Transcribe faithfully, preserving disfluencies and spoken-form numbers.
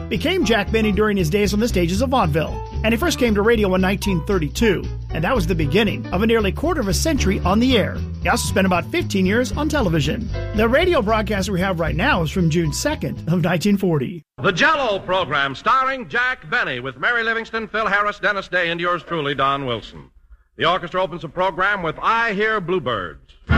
became Jack Benny during his days on the stages of vaudeville, and he first came to radio in nineteen thirty-two, and that was the beginning of a nearly quarter of a century on the air. He also spent about fifteen years on television. The radio broadcast we have right now is from June second of nineteen forty. The Jell-O program starring Jack Benny with Mary Livingston, Phil Harris, Dennis Day, and yours truly, Don Wilson. The orchestra opens the program with I Hear Bluebirds.